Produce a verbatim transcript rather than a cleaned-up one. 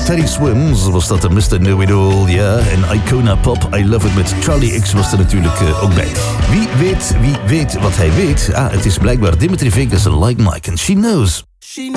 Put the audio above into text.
Teddy Swims was dat de mister Know-It-All, ja. En Icona Pop, I Love It met Charlie X was er natuurlijk uh, ook bij. Wie weet, wie weet wat hij weet? Ah, het is blijkbaar Dimitri Vegas en Like Mike and She Knows.